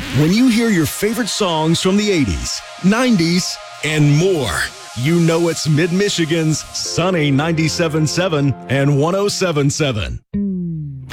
When you hear your favorite songs from the 80s, 90s, and more, you know it's Mid-Michigan's Sunny 97.7 and 107.7.